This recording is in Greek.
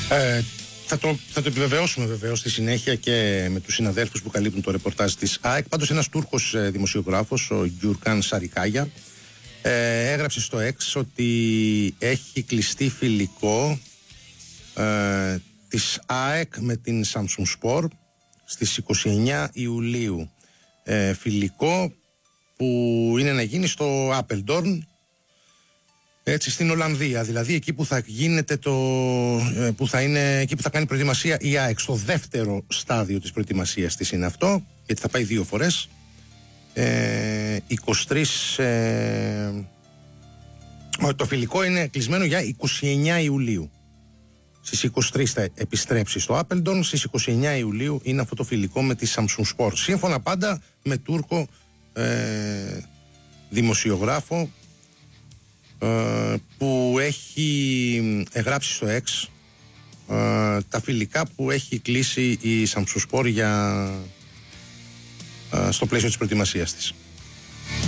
Θα το επιβεβαιώσουμε βεβαίως στη συνέχεια και με τους συναδέλφους που καλύπτουν το ρεπορτάζ της ΑΕΚ. Πάντως ένας Τούρκος δημοσιογράφος, ο Γκιουρκάν Σαρικάγια, έγραψε στο X ότι έχει κλειστεί φιλικό της ΑΕΚ με την Samsunspor στις 29 Ιουλίου. Φιλικό που είναι να γίνει στο Apeldoorn, έτσι, στην Ολλανδία, δηλαδή εκεί που θα γίνεται εκεί που θα κάνει προετοιμασία η ΑΕΚ. Στο δεύτερο στάδιο της προετοιμασίας της είναι αυτό, γιατί θα πάει 2 φορές. 23 το φιλικό είναι κλεισμένο για 29 Ιουλίου. Στις 23 θα επιστρέψει στο Apeldoorn, στις 29 Ιουλίου είναι αυτό το φιλικό με τη Samsunspor. Σύμφωνα πάντα με Τούρκο δημοσιογράφο που έχει γράψει στο X τα φιλικά που έχει κλείσει η Samsunspor στο πλαίσιο της προετοιμασίας της.